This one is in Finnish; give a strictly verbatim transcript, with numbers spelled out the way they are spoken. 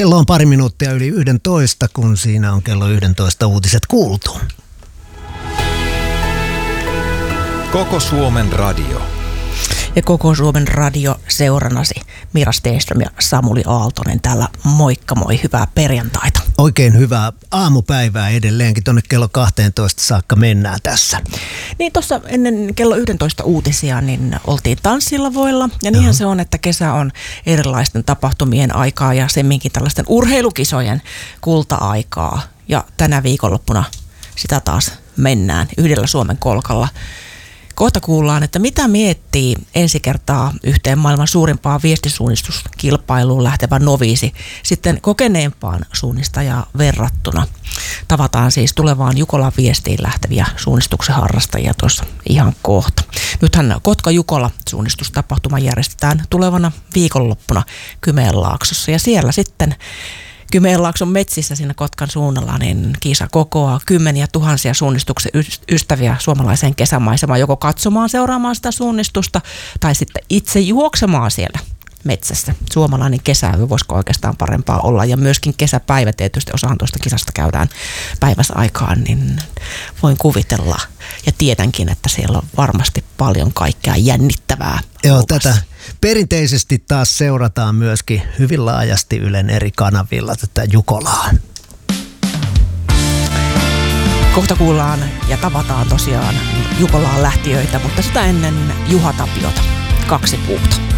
Kello on pari minuuttia yli yhdentoista, kun siinä on kello yhdentoista uutiset kuultu. Koko Suomen radio. Ja Koko Suomen radio seurannasi Mira Stenström ja Samuli Aaltonen täällä. Moikka moi, hyvää perjantaita. Oikein hyvää aamupäivää edelleenkin, tuonne kello kahteentoista saakka mennään tässä. Niin tuossa ennen kello yhdentoista uutisia niin oltiin tanssilavoilla ja niinhän se on, että kesä on erilaisten tapahtumien aikaa ja semminkin tällaisten urheilukisojen kulta-aikaa. Ja tänä viikonloppuna sitä taas mennään yhdellä Suomen kolkalla. Kohta kuullaan, että mitä miettii ensi kertaa yhteen maailman suurimpaan viestisuunnistuskilpailuun lähtevä noviisi sitten kokeneempaan suunnistajaan verrattuna. Tavataan siis tulevaan Jukolan viestiin lähteviä suunnistuksen harrastajia tuossa ihan kohta. Nythän Kotka-Jukola suunnistustapahtuma järjestetään tulevana viikonloppuna Kymenlaaksossa ja siellä sitten Kymenlaakson metsissä siinä Kotkan suunnalla niin kisa kokoaa kymmeniä tuhansia suunnistuksen ystäviä suomalaiseen kesämaisemaan joko katsomaan, seuraamaan sitä suunnistusta tai sitten itse juoksemaan siellä metsässä. Suomalainen kesäyö, voisiko oikeastaan parempaa olla, ja myöskin kesäpäivä tietysti, osahan tuosta kisasta käydään päivässä aikaan, niin voin kuvitella ja tiedänkin, että siellä on varmasti paljon kaikkea jännittävää. Joo, luvassa. tätä perinteisesti taas seurataan myöskin hyvin laajasti Ylen eri kanavilla tätä Jukolaa. Kohta kuullaan ja tavataan tosiaan Jukolaan lähtiöitä, mutta sitä ennen Juha Tapiota, Kaksi puuta.